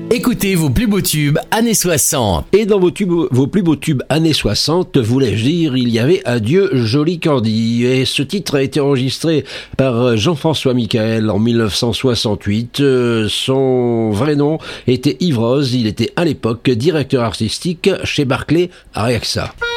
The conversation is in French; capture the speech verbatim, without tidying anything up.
Écoutez vos plus beaux tubes années soixante. Et dans vos, tubes, vos plus beaux tubes années soixante, voulais-je dire, il y avait Adieu Joli Candy. Et ce titre a été enregistré par Jean-François Michael en mille neuf cent soixante-huit. Euh, son vrai nom était Yves Rose. Il était à l'époque directeur artistique chez Barclay à Ariaxa.